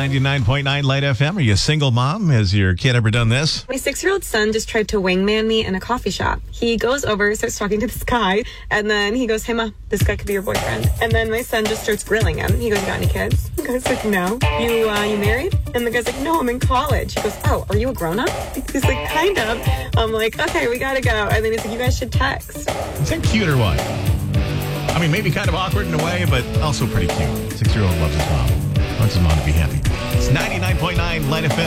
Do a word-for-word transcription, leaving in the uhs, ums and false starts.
ninety-nine point nine Light F M. Are you a single mom? Has your kid ever done this? My six-year-old son just tried to wingman me in a coffee shop. He goes over, starts talking to this guy, and then he goes, "Hey, Ma, this guy could be your boyfriend." And then my son just starts grilling him. He goes, "You got any kids?" The guy's like, "No." You, uh, you married? And the guy's like, "No, I'm in college." He goes, "Oh, are you a grown-up?" He's like, "Kind of." I'm like, "Okay, we gotta go." And then he's like, "You guys should text." Is that cute or what? I mean, maybe kind of awkward in a way, but also pretty cute. Six-year-old loves his mom. Wants his mom to be happy. It's ninety-nine point nine Light F M.